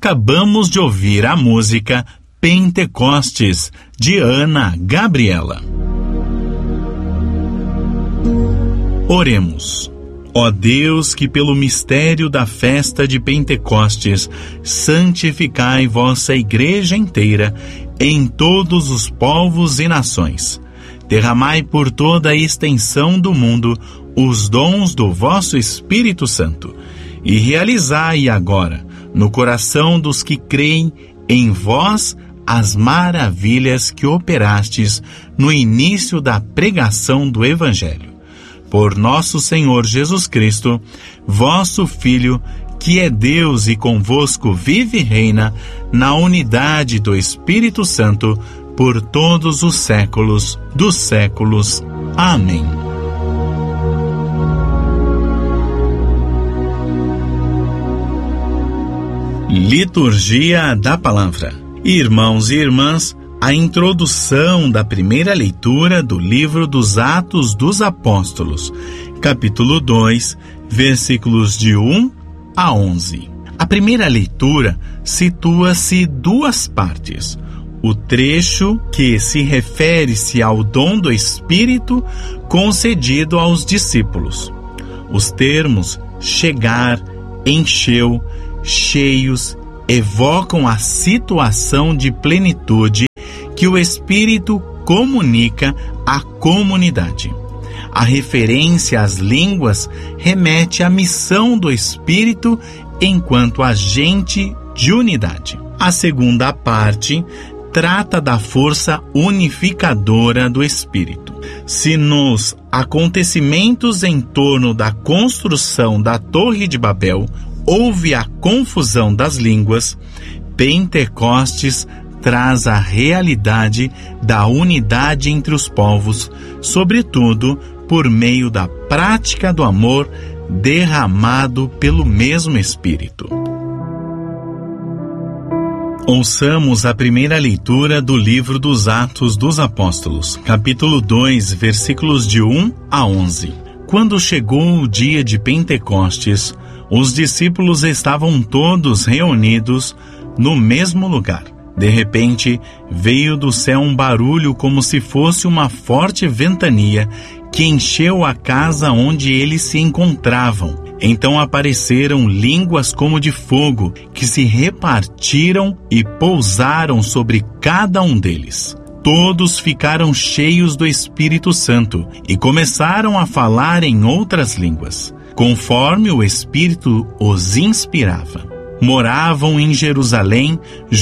Acabamos de ouvir a música Pentecostes, de Ana Gabriela. Oremos. Ó Deus, que pelo mistério da festa de Pentecostes santificai vossa igreja inteira em todos os povos e nações. Derramai por toda a extensão do mundo os dons do vosso Espírito Santo e realizai agora, no coração dos que creem em vós, as maravilhas que operastes no início da pregação do Evangelho. Por nosso Senhor Jesus Cristo, vosso Filho, que é Deus e convosco vive e reina na unidade do Espírito Santo, por todos os séculos dos séculos. Amém. Liturgia da Palavra. Irmãos e irmãs, a introdução da primeira leitura do livro dos Atos dos Apóstolos, capítulo 2, versículos de 1 a 11. A primeira leitura situa-se duas partes. O trecho que se refere-se ao dom do Espírito concedido aos discípulos. Os termos chegar, encheu, cheios, evocam a situação de plenitude que o Espírito comunica à comunidade. A referência às línguas remete à missão do Espírito enquanto agente de unidade. A segunda parte trata da força unificadora do Espírito. Se nos acontecimentos em torno da construção da Torre de Babel houve a confusão das línguas, Pentecostes traz a realidade da unidade entre os povos, sobretudo por meio da prática do amor derramado pelo mesmo Espírito. Ouçamos a primeira leitura do livro dos Atos dos Apóstolos, capítulo 2, versículos de 1 a 11. Quando chegou o dia de Pentecostes, os discípulos estavam todos reunidos no mesmo lugar. De repente, veio do céu um barulho como se fosse uma forte ventania que encheu a casa onde eles se encontravam. Então apareceram línguas como de fogo, que se repartiram e pousaram sobre cada um deles. Todos ficaram cheios do Espírito Santo e começaram a falar em outras línguas, conforme o Espírito os inspirava. Moravam em Jerusalém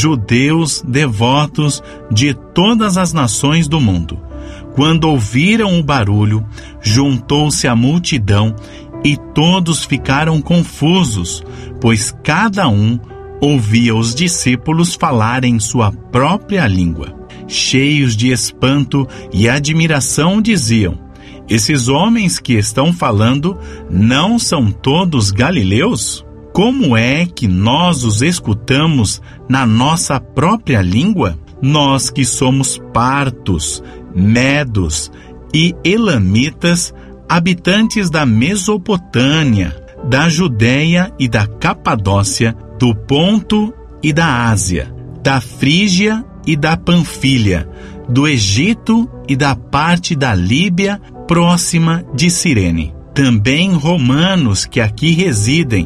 judeus devotos de todas as nações do mundo. Quando ouviram o barulho, juntou-se a multidão e todos ficaram confusos, pois cada um ouvia os discípulos falar em sua própria língua. Cheios de espanto e admiração diziam: esses homens que estão falando não são todos galileus? Como é que nós os escutamos na nossa própria língua? Nós que somos partos, medos e elamitas, habitantes da Mesopotâmia, da Judéia e da Capadócia, do Ponto e da Ásia, da Frígia e da Panfilha, do Egito e da parte da Líbia próxima de Cirene. Também romanos que aqui residem,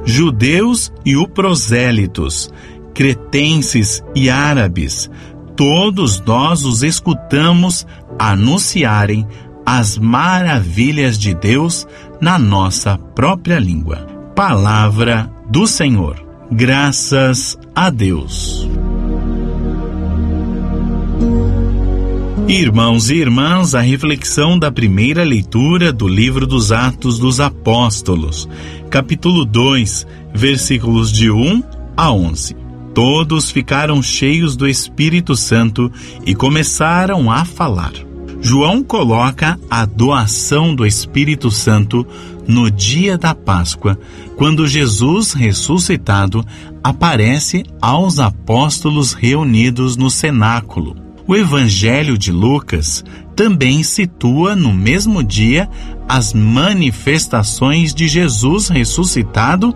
judeus e prosélitos, cretenses e árabes, todos nós os escutamos anunciarem as maravilhas de Deus na nossa própria língua. Palavra do Senhor. Graças a Deus. Irmãos e irmãs, a reflexão da primeira leitura do livro dos Atos dos Apóstolos, capítulo 2, versículos de 1 a 11. Todos ficaram cheios do Espírito Santo e começaram a falar. João coloca a doação do Espírito Santo no dia da Páscoa, quando Jesus ressuscitado aparece aos apóstolos reunidos no cenáculo. O Evangelho de Lucas também situa no mesmo dia as manifestações de Jesus ressuscitado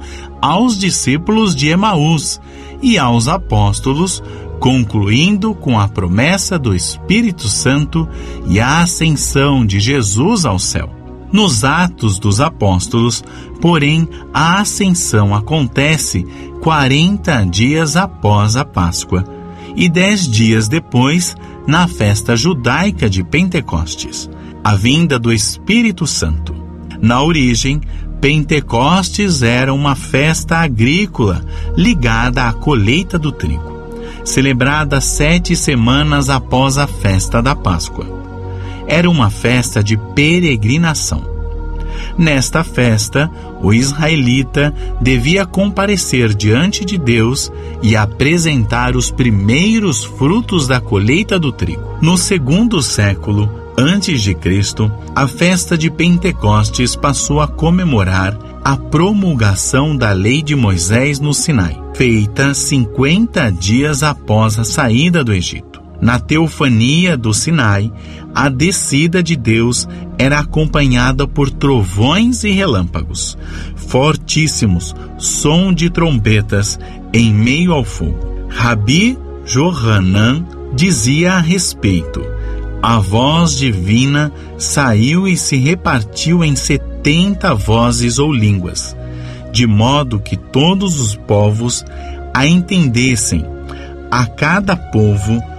aos discípulos de Emaús e aos apóstolos, concluindo com a promessa do Espírito Santo e a ascensão de Jesus ao céu. Nos Atos dos Apóstolos, porém, a ascensão acontece 40 dias após a Páscoa e 10 dias depois, na festa judaica de Pentecostes, a vinda do Espírito Santo. Na origem, Pentecostes era uma festa agrícola ligada à colheita do trigo, celebrada 7 semanas após a festa da Páscoa. Era uma festa de peregrinação. Nesta festa, o israelita devia comparecer diante de Deus e apresentar os primeiros frutos da colheita do trigo. No 2º século antes de Cristo, a festa de Pentecostes passou a comemorar a promulgação da lei de Moisés no Sinai, feita 50 dias após a saída do Egito. Na teofania do Sinai, a descida de Deus era acompanhada por trovões e relâmpagos, fortíssimos, som de trombetas em meio ao fogo. Rabi Johanan dizia a respeito: a voz divina saiu e se repartiu em 70 vozes ou línguas, de modo que todos os povos a entendessem. A cada povo